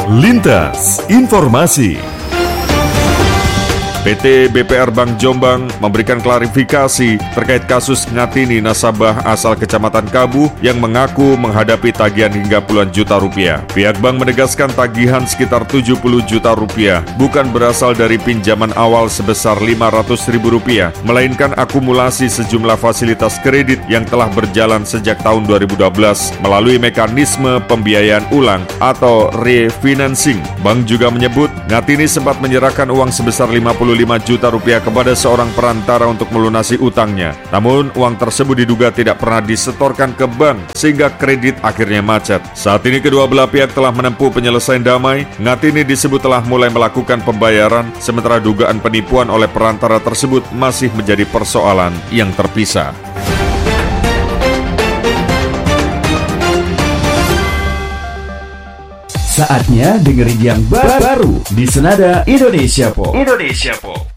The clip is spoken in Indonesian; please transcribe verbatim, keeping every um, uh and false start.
Lintas Informasi. P T B P R Bank Jombang memberikan klarifikasi terkait kasus Ngatini, nasabah asal Kecamatan Kabuh yang mengaku menghadapi tagihan hingga puluhan juta rupiah. Pihak bank menegaskan tagihan sekitar tujuh puluh juta rupiah bukan berasal dari pinjaman awal sebesar lima ratus ribu rupiah, melainkan akumulasi sejumlah fasilitas kredit yang telah berjalan sejak tahun dua ribu dua belas melalui mekanisme pembiayaan ulang atau refinancing. Bank juga menyebut Ngatini sempat menyerahkan uang sebesar lima puluh lima juta rupiah kepada seorang perantara untuk melunasi utangnya. Namun uang tersebut diduga tidak pernah disetorkan ke bank sehingga kredit akhirnya macet. Saat ini kedua belah pihak telah menempuh penyelesaian damai. Ngatini disebut telah mulai melakukan pembayaran, sementara dugaan penipuan oleh perantara tersebut masih menjadi persoalan yang terpisah. Saatnya dengerin yang baru di Senada Indonesia Pop. Indonesia Pop.